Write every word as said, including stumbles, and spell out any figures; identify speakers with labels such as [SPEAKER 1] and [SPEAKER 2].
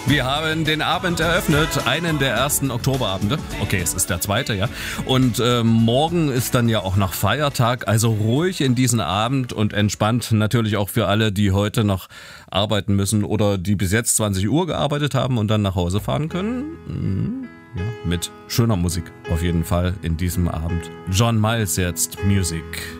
[SPEAKER 1] Wir haben den Abend eröffnet, einen der ersten Oktoberabende. Okay, es ist der zweite, ja. Und äh, morgen ist dann ja auch noch Feiertag, also ruhig in diesen Abend und entspannt natürlich auch für alle, die heute noch arbeiten müssen oder die bis jetzt zwanzig Uhr gearbeitet haben und dann nach Hause fahren können. Mhm. Ja, mit schöner Musik auf jeden Fall in diesem Abend. John Miles jetzt, Music.